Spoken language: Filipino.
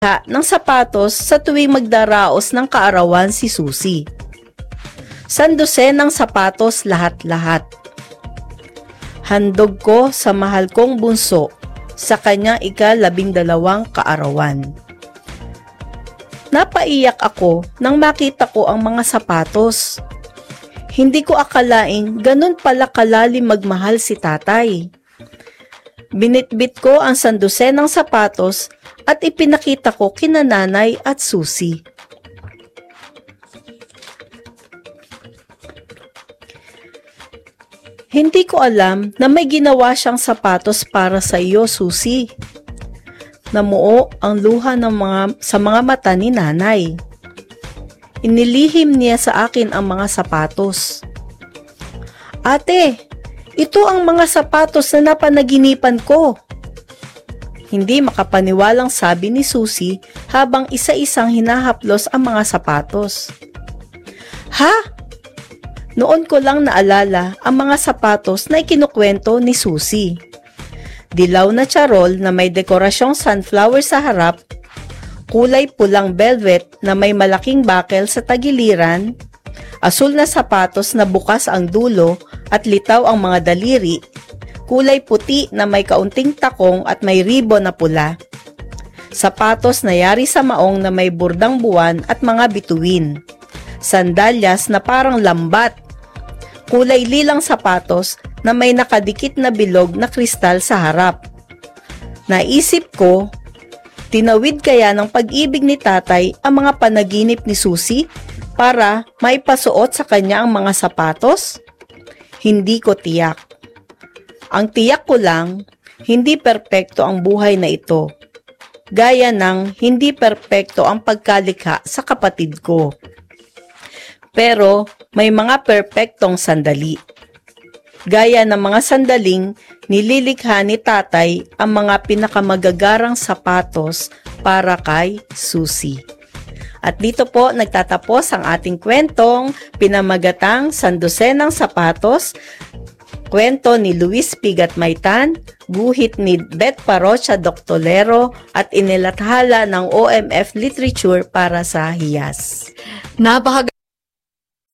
ng sapatos sa tuwing magdaraos ng kaarawan si Susie. Sandosenang sapatos lahat-lahat. Handog ko sa mahal kong bunso sa kanyang ika-12 kaarawan. Napaiyak ako nang makita ko ang mga sapatos. Hindi ko akalaing ganun pala kalalim magmahal si tatay. Binitbit ko ang sandosenang sapatos at ipinakita ko kina nanay at Susie. Hindi ko alam na may ginawa siyang sapatos para sa iyo, Susie. Namuo ang luha sa mga mata ni nanay. Inilihim niya sa akin ang mga sapatos. Ate, ito ang mga sapatos na napanaginipan ko. Hindi makapaniwalang sabi ni Susie habang isa-isang hinahaplos ang mga sapatos. Ha? Noon ko lang naalala ang mga sapatos na ikinukwento ni Susie. Dilaw na charol na may dekorasyong sunflower sa harap, kulay pulang velvet na may malaking bakel sa tagiliran, asul na sapatos na bukas ang dulo at litaw ang mga daliri, kulay puti na may kaunting takong at may ribbon na pula, sapatos na yari sa maong na may burdang buwan at mga bituin, sandalyas na parang lambat, kulay lilang sapatos na may nakadikit na bilog na kristal sa harap. Naisip ko, tinawid kaya ng pag-ibig ni tatay ang mga panaginip ni Susie para maipasuot sa kanya ang mga sapatos? Hindi ko tiyak. Ang tiyak ko lang, hindi perpekto ang buhay na ito. Gaya ng hindi perpekto ang pagkalikha sa kapatid ko. Pero may mga perpektong sandali. Gaya ng mga sandaling nililikha ni tatay ang mga pinakamagagarang sapatos para kay Susie. At dito po nagtatapos ang ating kwentong pinamagatang Sandosenang Sapatos, kwento ni Luis Pigat Maitan, guhit ni Beth Parocha Doctolero at inilathala ng OMF Literature para sa Hiyas.